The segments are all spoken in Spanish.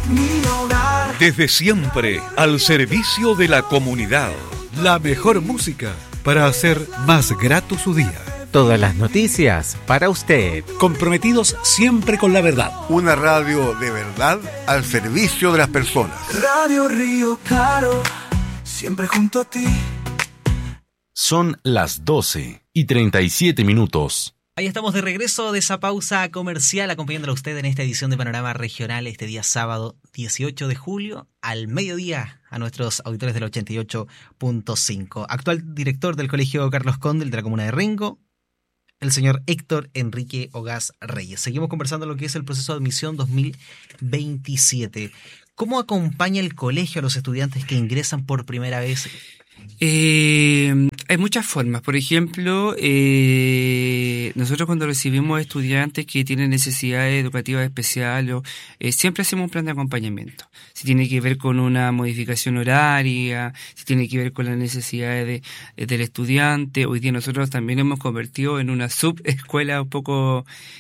mi hogar. Desde siempre, al servicio de la comunidad. La mejor música para hacer más grato su día. Todas las noticias para usted. Comprometidos siempre con la verdad. Una radio de verdad al servicio de las personas. Radio Río Claro, siempre junto a ti. Son las 12:37. Ahí estamos de regreso de esa pausa comercial, acompañándolo a usted en esta edición de Panorama Regional este día sábado 18 de julio al mediodía a nuestros auditores del 88.5. Actual director del Colegio Carlos Condel de la comuna de Rengo, el señor Héctor Enrique Ogaz Reyes. Seguimos conversando lo que es el proceso de admisión 2027. ¿Cómo acompaña el colegio a los estudiantes que ingresan por primera vez? Hay muchas formas. Por ejemplo, nosotros cuando recibimos estudiantes que tienen necesidades educativas especiales, siempre hacemos un plan de acompañamiento. Si tiene que ver con una modificación horaria, si tiene que ver con las necesidades del estudiante. Hoy día nosotros también hemos convertido en una subescuela un poco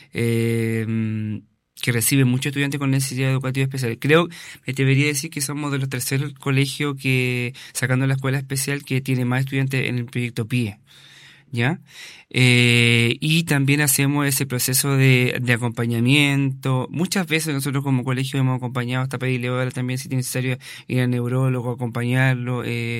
que recibe muchos estudiantes con necesidades educativas especiales. Creo, me debería decir que somos de los terceros colegios que, sacando la escuela especial, que tiene más estudiantes en el proyecto PIE, ¿ya? Y también hacemos ese proceso de acompañamiento. Muchas veces nosotros como colegio hemos acompañado hasta pedirle hora también si es necesario ir al neurólogo, acompañarlo,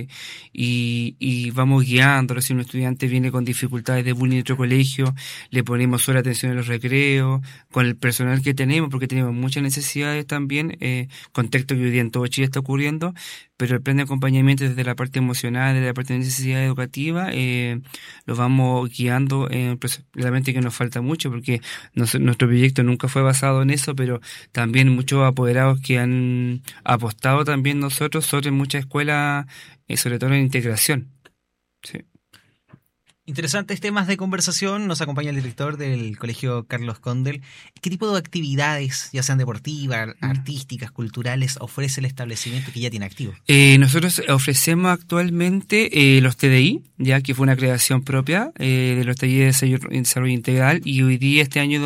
y vamos guiándolo. Si un estudiante viene con dificultades de bullying en otro colegio, le ponemos sola atención en los recreos, con el personal que tenemos, porque tenemos muchas necesidades también, contexto que hoy día en todo Chile está ocurriendo, pero el plan de acompañamiento desde la parte emocional, desde la parte de necesidad educativa, lo vamos guiando. Realmente que nos falta mucho porque nuestro proyecto nunca fue basado en eso, pero también muchos apoderados que han apostado también nosotros sobre muchas escuelas, sobre todo en integración. Sí. Interesantes temas de conversación. Nos acompaña el director del Colegio Carlos Condel. ¿Qué tipo de actividades, ya sean deportivas, artísticas, culturales, ofrece el establecimiento que ya tiene activo? Nosotros ofrecemos actualmente los TDI, ya que fue una creación propia de los talleres de desarrollo integral, y hoy día, este año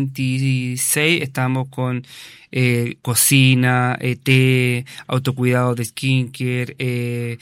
2026, estamos con cocina, té, autocuidado de skincare,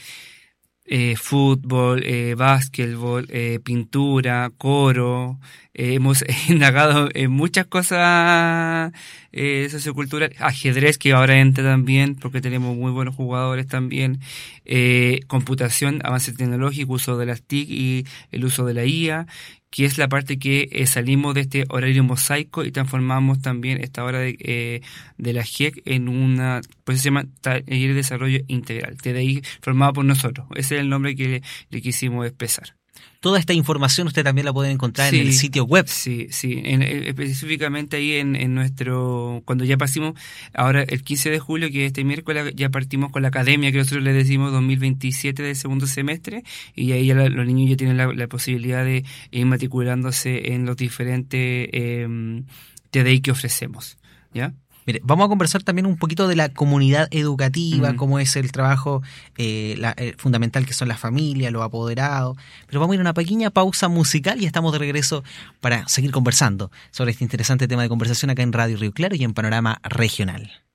fútbol, básquetbol, pintura, coro. Hemos indagado en muchas cosas socioculturales, ajedrez, que ahora entra también porque tenemos muy buenos jugadores también, computación, avance tecnológico, uso de las TIC y el uso de la IA, que es la parte que salimos de este horario mosaico y transformamos también esta hora de la GEC en una, pues se llama Taller de Desarrollo Integral, TDI, formado por nosotros. Ese es el nombre que le quisimos expresar. Toda esta información usted también la puede encontrar en el sitio web. Sí. Específicamente ahí en nuestro, cuando ya partimos, ahora el 15 de julio, que este miércoles, ya partimos con la academia, que nosotros le decimos 2027 del segundo semestre, y ahí ya los niños ya tienen la posibilidad de ir matriculándose en los diferentes TDI que ofrecemos, ¿ya? Mire, vamos a conversar también un poquito de la comunidad educativa, cómo es el trabajo fundamental que son las familias, los apoderados. Pero vamos a ir a una pequeña pausa musical y estamos de regreso para seguir conversando sobre este interesante tema de conversación acá en Radio Río Claro y en Panorama Regional.